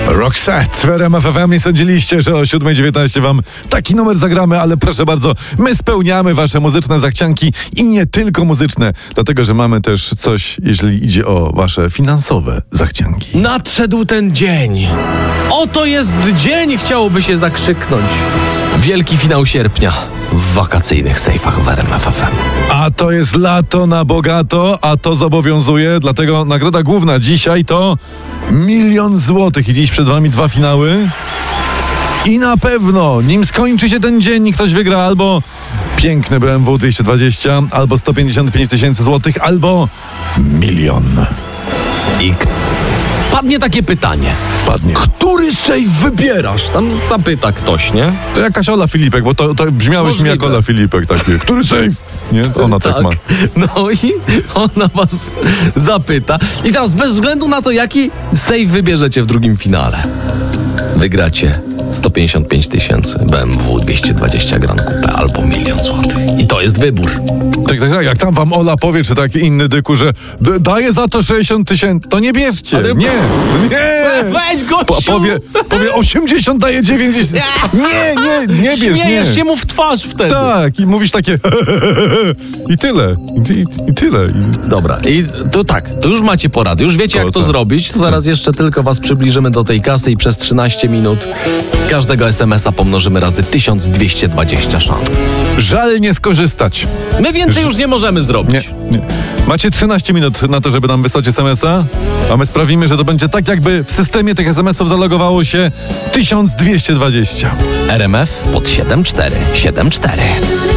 Roxette w RMF FM. Nie sądziliście, że o 7:19 wam taki numer zagramy, ale proszę bardzo, my spełniamy wasze muzyczne zachcianki i nie tylko muzyczne, dlatego, że mamy też coś, jeżeli idzie o wasze finansowe zachcianki. Nadszedł ten dzień. Oto jest dzień, chciałoby się zakrzyknąć. Wielki finał sierpnia w wakacyjnych sejfach w RMF FM. A to jest lato na bogato, a to zobowiązuje, dlatego nagroda główna dzisiaj to 1 000 000 złotych i dziś przed wami 2 finały. I na pewno, nim skończy się ten dzień, ktoś wygra albo piękny BMW 220, albo 155 000 złotych, albo 1 000 000. I padnie takie pytanie. Padnie. Który sejf wybierasz? Tam zapyta ktoś, nie? To jakaś Ola Filipek, bo to brzmiałeś Możliwe. mi jak Ola Filipek. Taki, który sejf? Nie? To ona tak ma. No i ona was zapyta. I teraz bez względu na to, jaki sejf wybierzecie w drugim finale, wygracie 155 000 BMW 220 Grand Coupe albo 1 000 000 złotych. I to jest wybór. Tak, jak tam wam Ola powie, czy taki inny dyku, że daje za to 60 000, to nie bierzcie. Ale- Nie. Weź gościu! Powie 80, daje 90. Nie bierz, nie. Śmiejesz się mu w twarz wtedy. Tak, i mówisz takie i tyle. I tyle. Dobra, i to tak, to już macie porady, już wiecie, To jak to tak. zrobić. To teraz jeszcze tylko was przybliżymy do tej kasy i przez 13 minut każdego SMS-a pomnożymy razy 1220 szans. Żal nie skorzystać. My więcej już nie możemy zrobić. Nie. Macie 13 minut na to, żeby nam wysłać SMS-a, a my sprawimy, że to będzie tak, jakby w systemie tych SMS-ów zalogowało się 1220. RMF pod 7474.